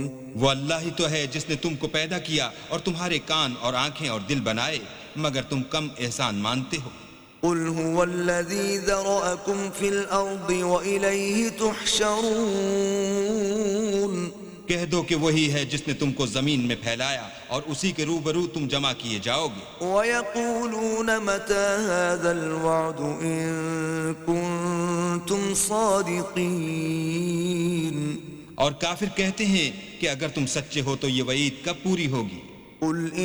वो अल्लाह ही तो है जिसने तुमको पैदा किया और तुम्हारे कान और आंखें और दिल बनाए, मगर तुम कम एहसान मानते हो। क़ुल हुवल्लज़ी ज़रअकुम फ़िल अर्ज़ि व इलैहि तुहशरून। कह दो कि वही है जिसने तुमको जमीन में फैलाया और उसी के रूबरू तुम जमा किए जाओगे। वयक़ूलून मता हाज़ल वअदु इन कुंतुम सादिक़ीन। और काफिर कहते हैं कि अगर तुम सच्चे हो तो ये वईद कब पूरी होगी।